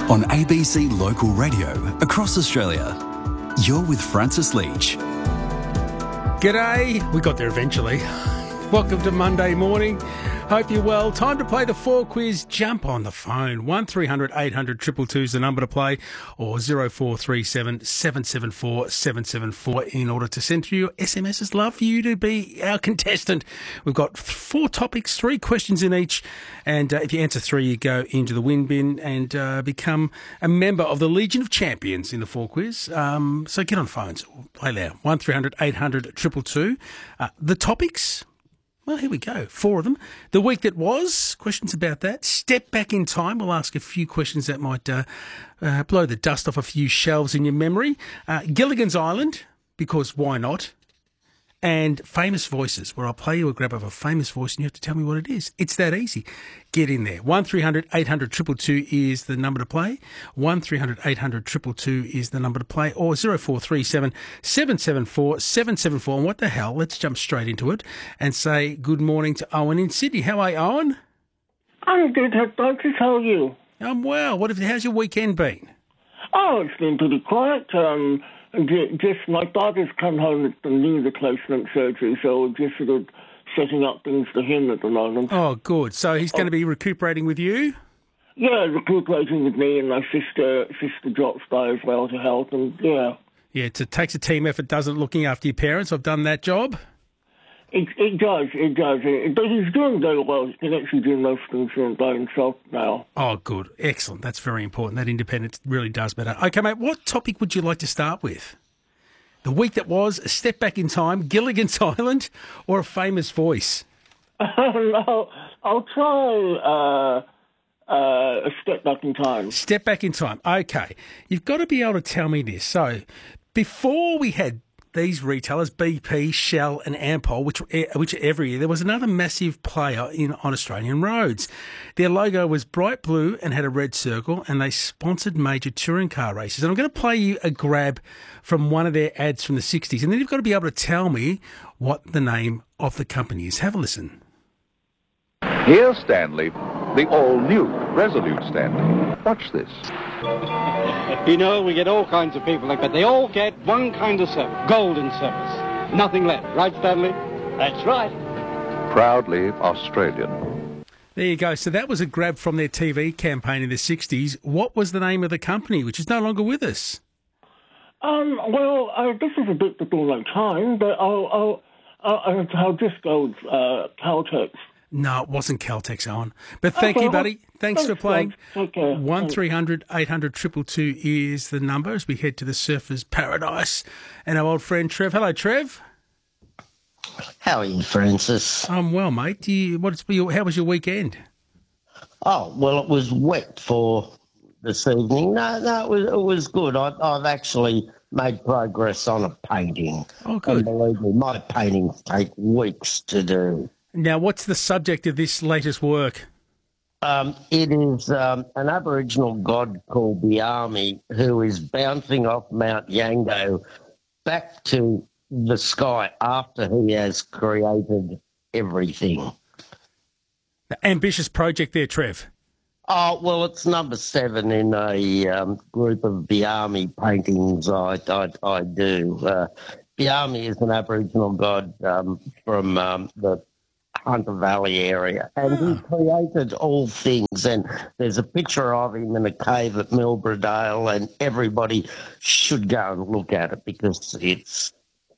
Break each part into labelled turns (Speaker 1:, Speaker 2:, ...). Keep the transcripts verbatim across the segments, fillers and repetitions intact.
Speaker 1: on A B C Local Radio across Australia. You're with Francis Leach.
Speaker 2: G'day. We got there eventually. Welcome to Monday morning. Hope you're well. Time to play the four quiz. Jump on the phone. one three hundred eight hundred two two two is the number to play, or zero four three seven seven seven four seven seven four in order to send through your S M Ss. Love for you to be our contestant. We've got four topics, three questions in each, and uh, if you answer three, you go into the win bin and uh, become a member of the Legion of Champions in the four quiz. Um, so get on phones. Play loud. one three hundred eight hundred two two two. Uh, the topics... Well, here we go. Four of them. The week that was, questions about that. Step back in time. We'll ask a few questions that might uh, uh, blow the dust off a few shelves in your memory. Uh, Gilligan's Island, because why not? And Famous Voices, where I'll play you a grab of a famous voice and you have to tell me what it is. It's that easy. Get in there. one three hundred eight hundred two two two is the number to play. one three hundred eight hundred two two two is the number to play. Or zero four three seven seven seven four seven seven four. And what the hell? Let's jump straight into it and say good morning to Owen in Sydney. How are you, Owen?
Speaker 3: I'm good, Francis. How are you?
Speaker 2: I'm well. What have, how's your weekend been?
Speaker 3: Oh, it's been pretty quiet. Um, just my daughter's come home with the knee replacement surgery, so we're just sort of setting up things for him at the moment.
Speaker 2: Oh, good. So he's going to be recuperating with you?
Speaker 3: Yeah, recuperating with me, and my sister sister drops by as well to help, and yeah.
Speaker 2: Yeah, it takes a team effort, doesn't it, looking after your parents? I've done that job.
Speaker 3: It, it does, it does. It, but he's doing very well. He can actually do most things by himself now.
Speaker 2: Oh, good. Excellent. That's very important. That independence really does matter. Okay, mate, what topic would you like to start with? The week that was, a step back in time, Gilligan's Island, or a famous voice?
Speaker 3: no, I'll try uh, uh, a step back in time.
Speaker 2: Step back in time. Okay. You've got to be able to tell me this. So, before we had these retailers, B P, Shell and Ampol, which which every year, there was another massive player in on Australian roads. Their logo was bright blue and had a red circle, and they sponsored major touring car races. And I'm going to play you a grab from one of their ads from the sixties, and then you've got to be able to tell me what the name of the company is. Have a listen.
Speaker 4: Here's Stanley, the all-new Resolute Stanley. Watch this.
Speaker 5: You know, we get all kinds of people like that. They all get one kind of service, golden service. Nothing left. Right, Stanley? That's right.
Speaker 4: Proudly Australian.
Speaker 2: There you go. So that was a grab from their T V campaign in the sixties. What was the name of the company, which is no longer with us?
Speaker 3: Um, well, uh, this is a bit before my time, but I'll, I'll, I'll, I'll just go with uh, Caltex.
Speaker 2: No, it wasn't Caltex, Owen. But thank
Speaker 3: okay,
Speaker 2: you, buddy.
Speaker 3: well,
Speaker 2: Thanks for playing.
Speaker 3: Okay.
Speaker 2: one three hundred eight hundred two two two is the number as we head to the Surfers Paradise. And our old friend Trev. Hello, Trev.
Speaker 6: How are you, Francis?
Speaker 2: I'm well, mate. Do you, what's, how was your weekend?
Speaker 6: Oh, well, it was wet for this evening. No, no, it was, it was good. I, I've actually made progress on a painting.
Speaker 2: Oh, good.
Speaker 6: And believe me, my paintings take weeks to do.
Speaker 2: Now, what's the subject of this latest work?
Speaker 6: Um, it is um, an Aboriginal god called Biami who is bouncing off Mount Yango back to the sky after he has created everything.
Speaker 2: Ambitious project there, Trev.
Speaker 6: Oh, well, it's number seven in a um, group of Biami paintings I, I, I do. Uh, Biami is an Aboriginal god um, from um, the Hunter Valley area, and he created all things, and there's a picture of him in a cave at Milbrodale, and everybody should go and look at it because it's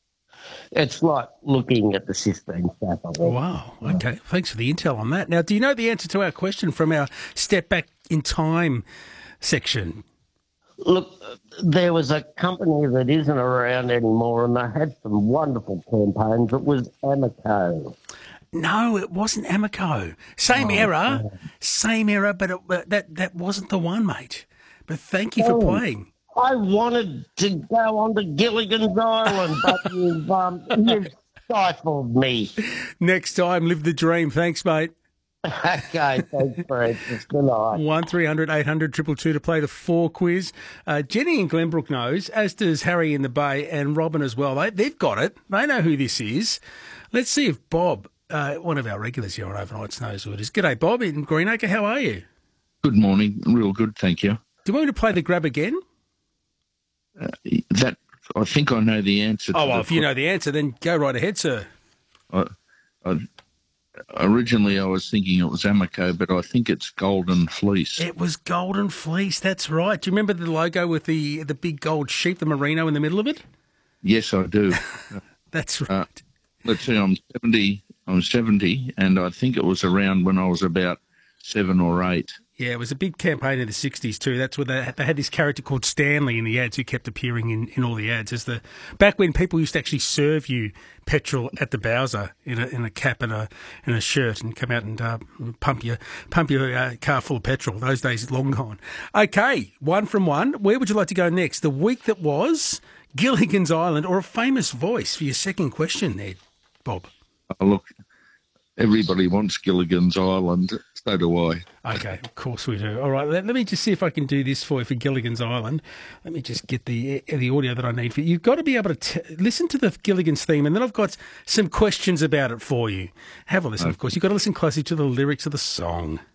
Speaker 6: it's like looking at the Sistine Chapel.
Speaker 2: Wow, okay, thanks for the intel on that. Now, do you know the answer to our question from our Step Back in Time section?
Speaker 6: Look, there was a company that isn't around anymore, and they had some wonderful campaigns. It was Amoco.
Speaker 2: No, it wasn't Amoco. Same
Speaker 6: Oh,
Speaker 2: era,
Speaker 6: God.
Speaker 2: same era, but, it, but that that wasn't the one, mate. But thank you for
Speaker 6: Oh.
Speaker 2: playing.
Speaker 6: I wanted to go on to Gilligan's Island, but you've, um, you've stifled me.
Speaker 2: Next time, live the dream. Thanks, mate.
Speaker 6: Okay, thanks, Francis. Good night.
Speaker 2: one three hundred eight hundred two two two to play the four quiz. Uh, Jenny in Glenbrook knows, as does Harry in the Bay and Robin as well. They, they've got it. They know who this is. Let's see if Bob, uh, one of our regulars here on Overnights, knows who it is. G'day, Bob in Greenacre. How are you?
Speaker 7: Good morning. Real good, thank you.
Speaker 2: Do you want me to play the grab again?
Speaker 7: Uh, that I think I know the answer.
Speaker 2: Oh,
Speaker 7: to
Speaker 2: well,
Speaker 7: the
Speaker 2: if you know the answer, then go right ahead, sir.
Speaker 7: I, I, originally, I was thinking it was Amoco, but I think it's Golden Fleece.
Speaker 2: It was Golden Fleece. That's right. Do you remember the logo with the the big gold sheep, the merino in the middle of it?
Speaker 7: Yes, I do.
Speaker 2: That's right.
Speaker 7: Uh, let's see. I'm seventy. I'm seventy, and I think it was around when I was about seven or eight.
Speaker 2: Yeah, it was a big campaign in the sixties too. That's where they, they had this character called Stanley in the ads who kept appearing in, in all the ads. As the back when people used to actually serve you petrol at the Bowser in a in a cap and a and a shirt and come out and uh, pump your pump your uh, car full of petrol. Those days are long gone. Okay, one from one. Where would you like to go next? The week that was, Gilligan's Island, or a famous voice for your second question there, Bob?
Speaker 7: Oh, look, everybody wants Gilligan's Island. So do I.
Speaker 2: Okay, of course we do. All right, let, let me just see if I can do this for you for Gilligan's Island. Let me just get the the audio that I need for you. You've got to be able to t- listen to the Gilligan's theme, and then I've got some questions about it for you. Have a listen, okay. Of course. You've got to listen closely to the lyrics of the song.